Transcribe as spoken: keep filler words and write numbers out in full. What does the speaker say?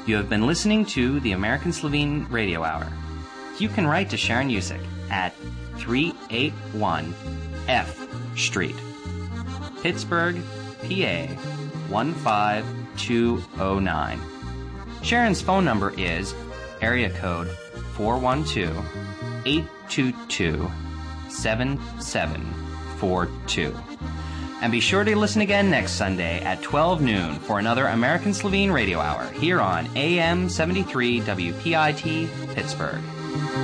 You have been listening to the American Slovene Radio Hour. You can write to Sharon Usick at three eighty-one F Street, Pittsburgh, P A one five two oh nine. Sharon's phone number is area code four one two, eight two two, seven seven four two. And be sure to listen again next Sunday at twelve noon for another American Slovene Radio Hour here on A M seventy-three W P I T Pittsburgh.